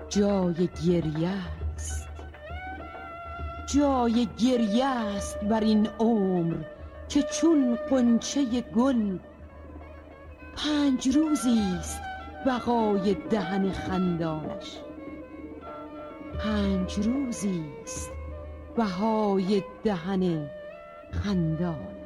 جای گریه است، جای گریه است بر این عمر که چون غنچه گل 5 روزی است بقای دهن خندانش، 5 روزی است بهای دهن خندانش.